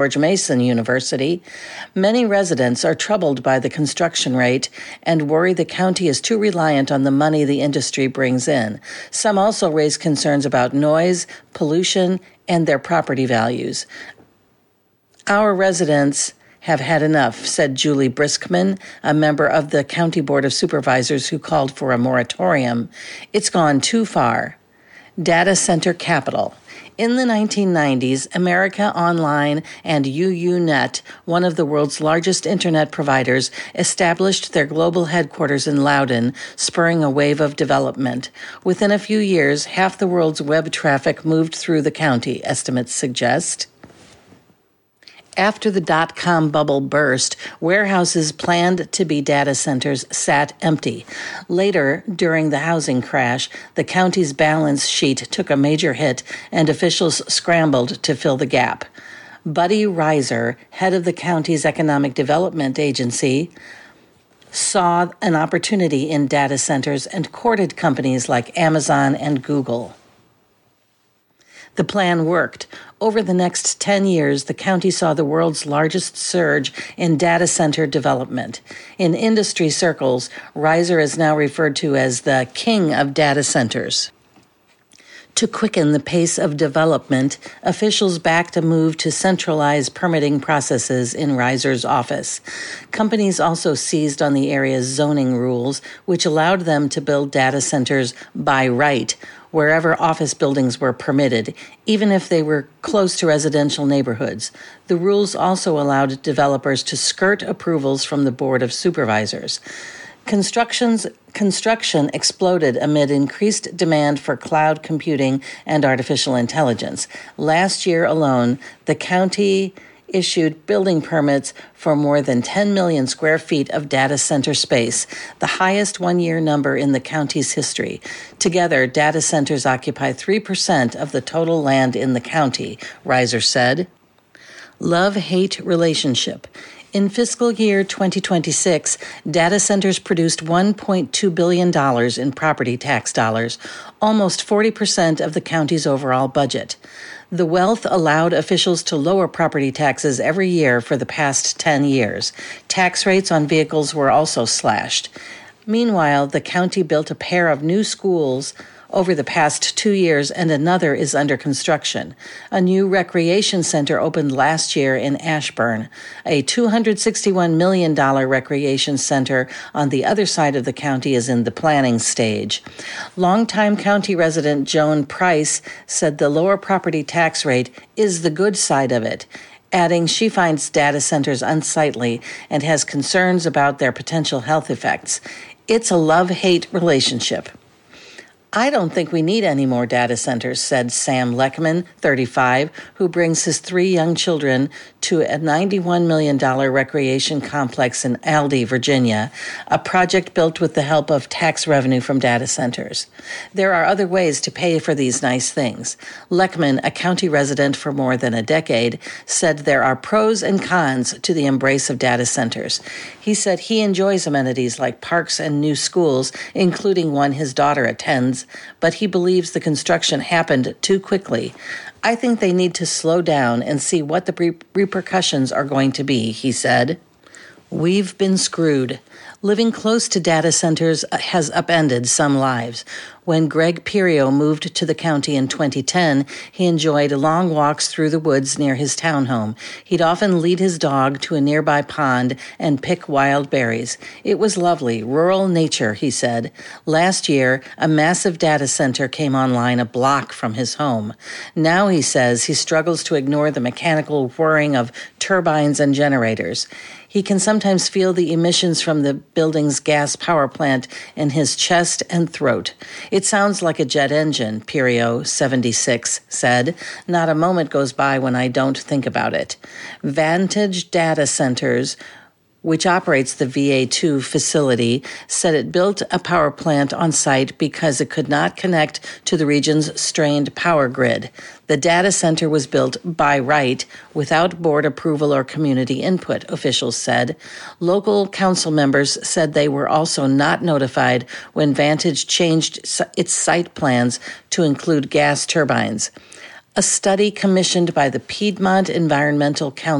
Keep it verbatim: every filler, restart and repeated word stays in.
George Mason University. Many residents are troubled by the construction rate and worry the county is too reliant on the money the industry brings in. Some also raise concerns about noise, pollution, and their property values. Our residents have had enough, said Julie Briskman, a member of the County Board of Supervisors who called for a moratorium. It's gone too far. Data center capital. In the nineteen nineties, America Online and U U Net, one of the world's largest internet providers, established their global headquarters in Loudoun, spurring a wave of development. Within a few years, half the world's web traffic moved through the county, estimates suggest. After the dot-com bubble burst, warehouses planned to be data centers sat empty. Later, during the housing crash, the county's balance sheet took a major hit and officials scrambled to fill the gap. Buddy Reiser, head of the county's economic development agency, saw an opportunity in data centers and courted companies like Amazon and Google. The plan worked. Over the next ten years, the county saw the world's largest surge in data center development. In industry circles, Reiser is now referred to as the king of data centers. To quicken the pace of development, officials backed a move to centralize permitting processes in Reiser's office. Companies also seized on the area's zoning rules, which allowed them to build data centers by right, wherever office buildings were permitted, even if they were close to residential neighborhoods. The rules also allowed developers to skirt approvals from the Board of Supervisors. Construction's, construction exploded amid increased demand for cloud computing and artificial intelligence. Last year alone, the county issued building permits for more than ten million square feet of data center space, the highest one-year number in the county's history. Together, data centers occupy three percent of the total land in the county, Reiser said. Love-hate relationship. In fiscal year twenty twenty-six, data centers produced one point two billion dollars in property tax dollars, almost forty percent of the county's overall budget. The wealth allowed officials to lower property taxes every year for the past ten years. Tax rates on vehicles were also slashed. Meanwhile, the county built a pair of new schools over the past two years, and another is under construction. A new recreation center opened last year in Ashburn. A two hundred sixty-one million dollars recreation center on the other side of the county is in the planning stage. Longtime county resident Joan Price said the lower property tax rate is the good side of it, adding she finds data centers unsightly and has concerns about their potential health effects. It's a love-hate relationship. I don't think we need any more data centers, said Sam Leckman, thirty-five, who brings his three young children to a ninety-one million dollars recreation complex in Aldie, Virginia, a project built with the help of tax revenue from data centers. There are other ways to pay for these nice things. Leckman, a county resident for more than a decade, said there are pros and cons to the embrace of data centers. He said he enjoys amenities like parks and new schools, including one his daughter attends, but he believes the construction happened too quickly. I think they need to slow down and see what the re- repercussions are going to be, he said. We've been screwed. Living close to data centers has upended some lives. When Greg Pirio moved to the county in twenty ten, he enjoyed long walks through the woods near his townhome. He'd often lead his dog to a nearby pond and pick wild berries. It was lovely, rural nature, he said. Last year, a massive data center came online a block from his home. Now, he says, he struggles to ignore the mechanical whirring of turbines and generators. He can sometimes feel the emissions from the building's gas power plant in his chest and throat. It sounds like a jet engine, Pirio, seventy-six, said. Not a moment goes by when I don't think about it. Vantage Data Centers, which operates the V A two facility, said it built a power plant on site because it could not connect to the region's strained power grid. The data center was built by right, without board approval or community input, officials said. Local council members said they were also not notified when Vantage changed its site plans to include gas turbines. A study commissioned by the Piedmont Environmental Council